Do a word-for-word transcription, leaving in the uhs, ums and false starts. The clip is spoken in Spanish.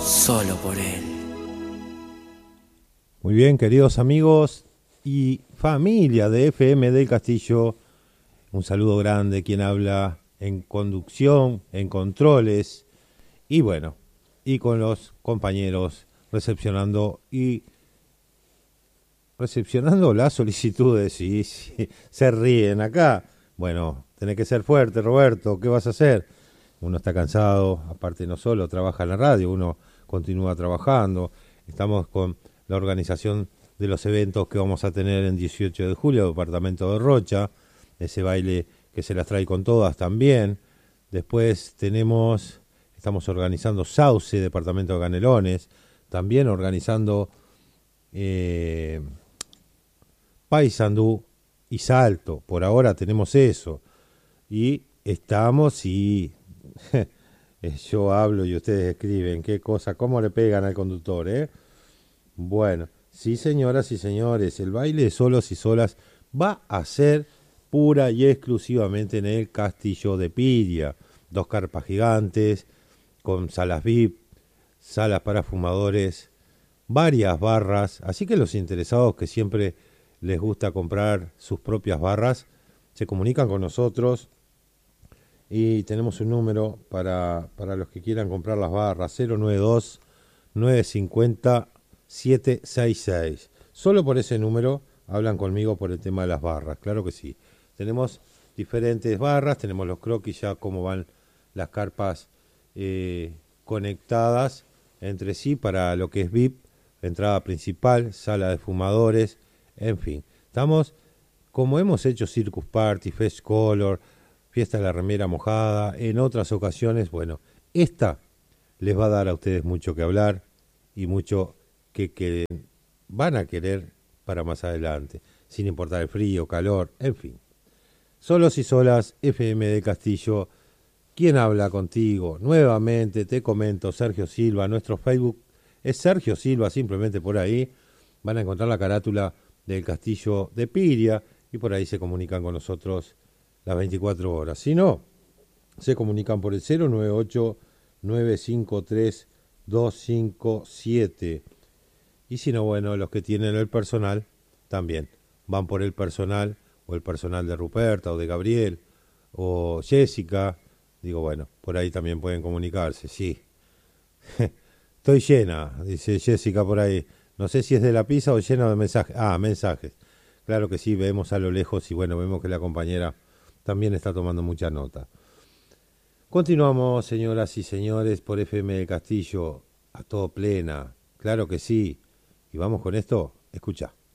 solo por él. Muy bien, queridos amigos y familia de F M del Castillo, un saludo grande, quien habla en conducción, en controles y bueno, y con los compañeros recepcionando y recepcionando las solicitudes y, sí, se ríen acá. Bueno, tenés que ser fuerte, Roberto, ¿qué vas a hacer? Uno está cansado, aparte no solo trabaja en la radio, uno continúa trabajando. Estamos con la organización de los eventos que vamos a tener en dieciocho de julio, departamento de Rocha, ese baile que se las trae con todas también. Después tenemos, estamos organizando Sauce, departamento de Canelones, también organizando eh, Paysandú y Salto. Por ahora tenemos eso. Y estamos y yo hablo y ustedes escriben, qué cosa, cómo le pegan al conductor, ¿eh? Bueno, sí señoras y señores, el baile de solos y solas va a ser pura y exclusivamente en el Castillo de Piria. Dos carpas gigantes, con salas V I P, salas para fumadores, varias barras, así que los interesados que siempre les gusta comprar sus propias barras, se comunican con nosotros y tenemos un número para, para los que quieran comprar las barras, cero nueve dos, nueve cinco cero, siete seis seis. Solo por ese número hablan conmigo por el tema de las barras, claro que sí. Tenemos diferentes barras, tenemos los croquis ya cómo van las carpas eh, conectadas entre sí para lo que es V I P, entrada principal, sala de fumadores, en fin. Estamos, como hemos hecho Circus Party, Fest Color, Fiesta de la Remera Mojada, en otras ocasiones, bueno, esta les va a dar a ustedes mucho que hablar y mucho que, que van a querer para más adelante, sin importar el frío, calor, en fin. Solos y solas, F M del Castillo, ¿quién habla contigo? Nuevamente te comento, Sergio Silva, nuestro Facebook es Sergio Silva, simplemente por ahí van a encontrar la carátula del Castillo de Piria y por ahí se comunican con nosotros las veinticuatro horas. Si no, se comunican por el cero nueve ocho, nueve cinco tres, dos cinco siete. Y si no, bueno, los que tienen el personal también van por el personal o el personal de Ruperta o de Gabriel o Jessica. Digo, bueno, por ahí también pueden comunicarse, sí. Estoy llena, dice Jessica por ahí. No sé si es de la pizza o llena de mensajes. Ah, mensajes. Claro que sí, vemos a lo lejos y bueno, vemos que la compañera también está tomando mucha nota. Continuamos, señoras y señores, por F M del Castillo, a todo plena. Claro que sí. Y vamos con esto, escucha.